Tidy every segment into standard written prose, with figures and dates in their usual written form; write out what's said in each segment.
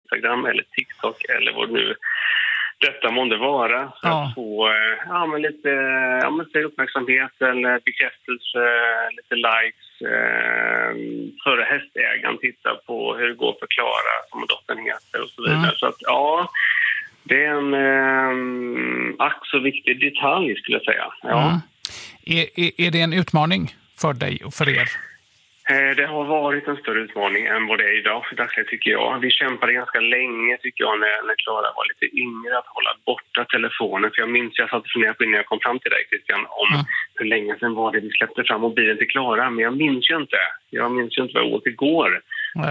Instagram eller TikTok eller vad nu detta måste vara för att få lite uppmärksamhet eller bekräftelse, lite likes före hästägaren tittar på hur det går för Klara som dottern heter och så vidare. Så att det är en ack så viktig detalj skulle jag säga. Ja. Är det en utmaning för dig och för er? Det har varit en större utmaning än vad det är idag för dagsläget tycker jag. Vi kämpade ganska länge tycker jag när Klara var lite yngre att hålla borta telefonen. För jag minns jag satt och funderade på innan jag kom fram till dig Christian om hur länge sedan var det vi släppte fram mobilen till Klara. Men jag minns ju inte. Jag minns ju inte vad jag åt igår.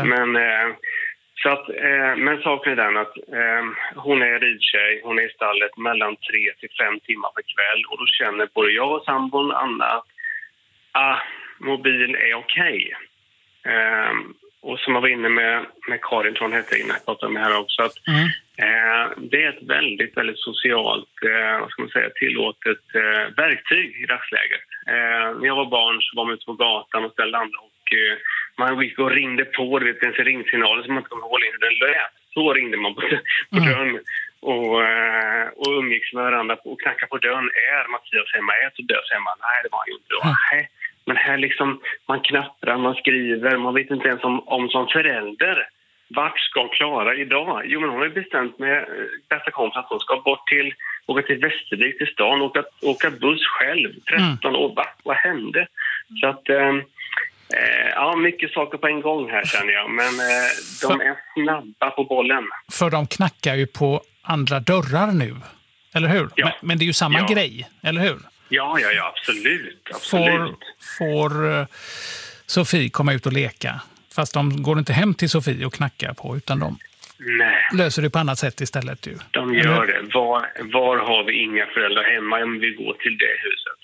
Men saken är den att hon är ridtjej, hon är i stallet mellan 3 till 5 timmar per kväll. Och då känner både jag och sambon Anna att mobil är okej. Och som jag var inne med Karin från hette innan jag pratade med här också att det är ett väldigt, väldigt socialt tillåtet verktyg i dagsläget. När jag var barn så var man ute på gatan och ställde andra och man gick och ringde på, det en ringsignal som man inte kommer ihåg hur den lät. Så ringde man på dörren och umgicks med varandra och knackade på dörren. Är Mattias hemma? Är Tobias hemma? Nej, det var han ju inte då. Nej. Men här liksom, man knapprar, man skriver, man vet inte ens om som förälder. Vart ska Klara idag? Jo, men hon har bestämt med bästa kompis att hon ska åka till Västervik till stan och åka buss själv. 13 år, vad hände? Så att, mycket saker på en gång här känner jag. Men de är snabba på bollen. För de knackar ju på andra dörrar nu, eller hur? Ja. Men det är ju samma grej, eller hur? Ja, absolut. Får Sofie komma ut och leka? Fast de går inte hem till Sofie och knackar på, utan de löser det på annat sätt istället. Ju. De gör det. Var har vi inga föräldrar hemma om vi går till det huset?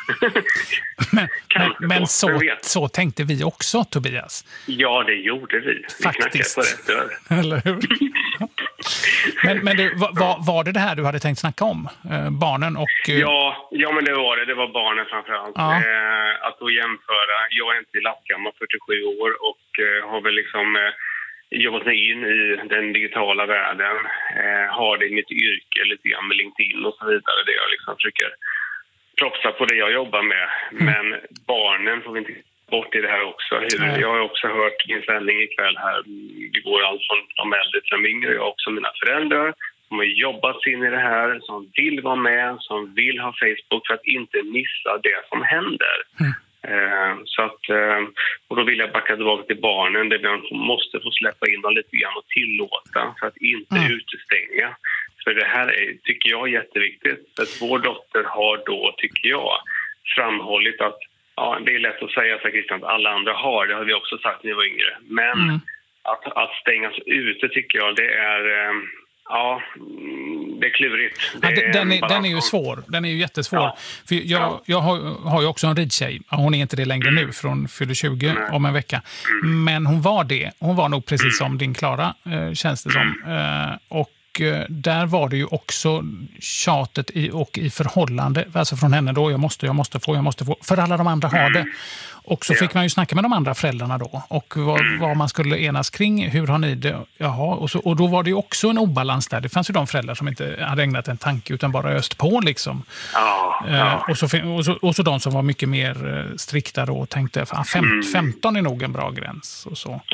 men så tänkte vi också, Tobias. Ja, det gjorde vi. Faktiskt. Vi knackade på rätt dörr. Eller hur? Men du, var det här du hade tänkt snacka om? Barnen och... Ja, men det var det. Det var barnen framförallt. Ja. Att då jämföra. Jag är inte lastgammal, 47 år och har väl liksom jobbat mig in i den digitala världen. Har det i mitt yrke lite grann med LinkedIn och så vidare. Det jag liksom försöker propsa på det jag jobbar med. Men barnen får vi inte bort i det här också. Jag har också hört inställning ikväll här. Det går allt från de äldre till de yngre. Jag har också mina föräldrar som har jobbat sig in i det här. Som vill vara med. Som vill ha Facebook för att inte missa det som händer. Så att, och då vill jag backa tillbaka till barnen. Där vi måste få släppa in dem lite grann och tillåta. För att inte utestänga. För det här tycker jag är jätteviktigt. För att vår dotter har då, tycker jag, framhållit att det är lätt att säga för Christian att alla andra har. Det har vi också sagt när vi var yngre. Men att stängas ute tycker jag, det är... det är klurigt. Den är ju svår. Den är ju jättesvår. Ja. För jag har ju också en ridtjej. Hon är inte det längre nu, från fyller 20 om en vecka. Men hon var det. Hon var nog precis som din Klara, känns det som. Och där var det ju också tjatet i förhållande, alltså från henne då, jag måste få, för alla de andra har det. Och så fick man ju snacka med de andra föräldrarna då, och vad man skulle enas kring, hur har ni det? Jaha, och då var det ju också en obalans där. Det fanns ju de föräldrar som inte hade ägnat en tanke utan bara öst på liksom. Och så de som var mycket mer strikta då och tänkte, 15 är nog en bra gräns och så.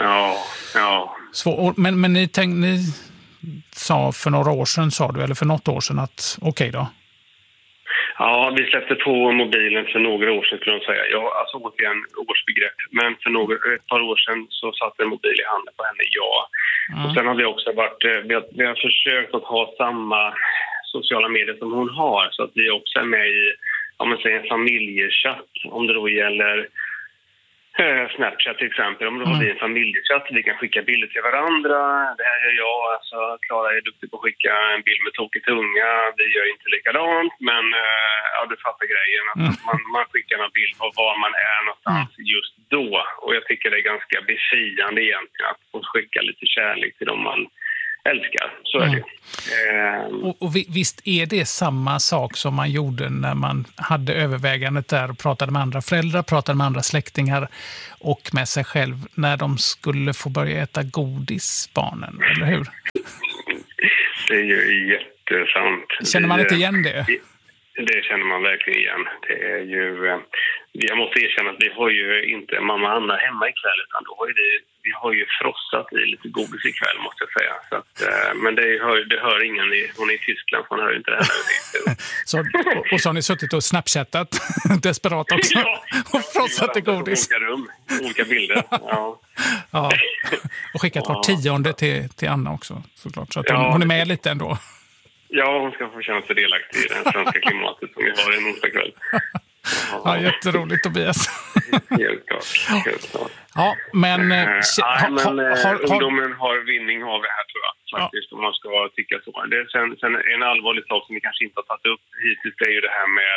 Men ni sa för några år sedan, eller för något år sedan att okej då? Ja, vi släppte på mobilen för några år sedan skulle jag säga. Alltså återigen årsbegrepp. Men för ett par år sedan så satt en mobil i handen på henne, Och sen har vi också vi har försökt att ha samma sociala medier som hon har. Så att vi också är med i, om man säger, en familjechatt. Om det då gäller Snapchat till exempel, om det har blivit en familjechatt, vi kan skicka bilder till varandra. Det här gör jag, alltså Klara är duktig på att skicka en bild med tokig tunga. Vi gör inte likadant, men du fattar grejen. Att man skickar en bild på var man är någonstans just då. Och jag tycker det är ganska befriande egentligen att få skicka lite kärlek till dem man älskar. Så är det. Och visst är det samma sak som man gjorde när man hade övervägandet där och pratade med andra föräldrar, pratade med andra släktingar och med sig själv när de skulle få börja äta godis, barnen, eller hur? Det är ju jättesant. Känner man inte igen det? Det känner man verkligen igen. Det är ju, jag måste erkänna att vi har ju inte mamma Anna hemma ikväll, utan då har ju vi har ju frossat i lite godis ikväll, måste jag säga. Så att, men det hör ingen. Hon är i Tyskland, hon hör inte det här. Och så har ni suttit och snapchattat desperat också. Ja, och frossat i godis. Olika rum, olika bilder. Ja. Ja. Och skickat var 10:e till Anna också, såklart. Så att hon är med lite ändå. Ja, hon ska få känna sig delaktig i det svenska klimatet som vi har en onsdagkväll. Ja, jätteroligt, Tobias. Helt klart. Ja, men... ungdomen har vinning av det här, tror jag. Faktiskt, om man ska tycka så. Sen en allvarlig sak som vi kanske inte har tagit upp hittills är ju det här med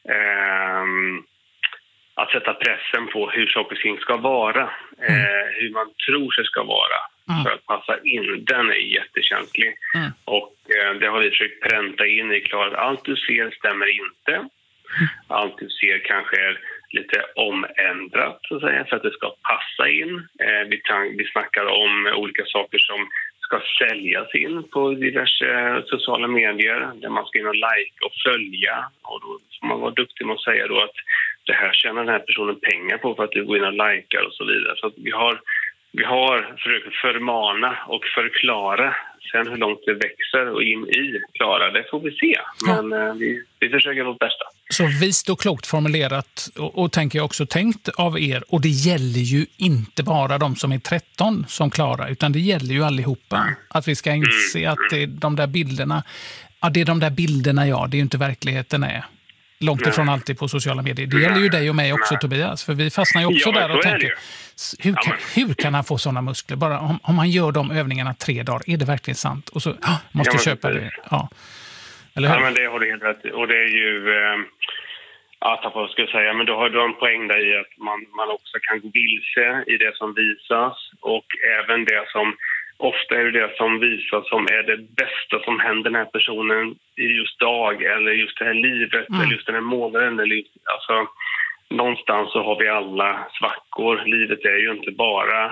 att sätta pressen på hur saker och ting ska vara. Hur man tror sig ska vara. För att passa in. Den är jättekänslig. Och det har vi försökt pränta in i klart. Allt du ser stämmer inte. Allt du ser kanske är lite omändrat, så att säga, för att det ska passa in. Vi snackar om olika saker som ska säljas in på diverse sociala medier där man ska in och like och följa. Och då får man vara duktig med att säga då att det här tjänar den här personen pengar på för att du går in och likar och så vidare. Så att vi har försökt förmana och förklara. Sen hur långt det växer och in i klara, det får vi se. Men vi försöker vårt bästa. Så vist och klokt formulerat och tänker jag också tänkt av er. Och det gäller ju inte bara de som är 13 som klarar, utan det gäller ju allihopa. Att vi ska inse att det är de där bilderna. Ja, det är de där bilderna, det är ju inte verkligheten är. Långt ifrån alltid på sociala medier. Det gäller ju dig och mig också, Tobias. För vi fastnar ju också där och tänker, hur kan han få sådana muskler? Bara om han gör de övningarna 3 dagar, är det verkligen sant? Och så måste köpa det. Ja. Eller hur? Ja, men det har du helt rätt. Och det är ju... vad ska jag säga? Men då har du en poäng där i att man också kan gå vilse i det som visas. Och även det som... Ofta är det som visas som är det bästa som händer den här personen i just dag eller just det här livet eller just den här månaden. Eller någonstans så har vi alla svackor. Livet är ju inte bara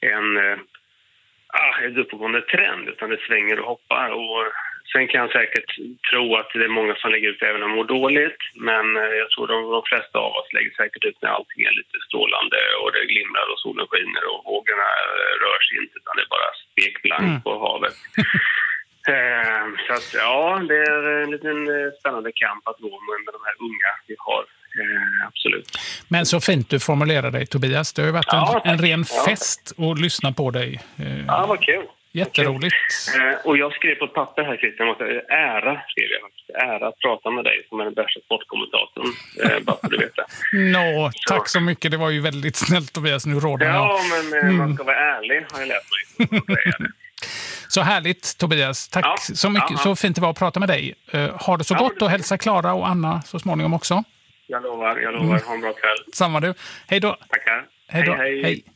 en uppgående trend, utan det svänger och hoppar. Och sen kan jag säkert tro att det är många som lägger ut även om de mår dåligt. Men jag tror de flesta av oss lägger säkert ut när allting är lite strålande och det glimrar och solen skiner och vågorna rör sig inte, utan det är bara spekblankt på havet. Så att det är en liten spännande kamp att gå med de här unga vi har. Absolut. Men så fint du formulerar dig, Tobias. Det har ju varit en ren fest att lyssna på dig. Ja, vad kul. Jätteroligt. Och jag skrev på ett papper här, Christian, ära att prata med dig som är den bästa sportkommentatorn, bara för du vet det. Tack så mycket. Det var ju väldigt snällt, Tobias. Nu råder jag. Ja, men man ska vara ärlig, har jag lärt mig. Så härligt, Tobias. Tack så mycket. Så fint det var att prata med dig. Ha det så gott och hälsa Klara och Anna så småningom också. Jag lovar. Ha en bra kväll. Samma du. Hej då. Tackar. Hej då. Hej.